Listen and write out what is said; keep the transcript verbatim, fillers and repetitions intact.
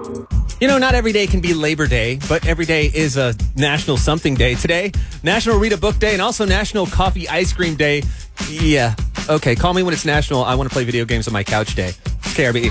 You know, not every day can be Labor Day, but every day is a National Something Day. Today, National Read a Book Day and also National Coffee Ice Cream Day. Yeah, okay, call me when it's National I Want to Play Video Games on My Couch Day. K R B E.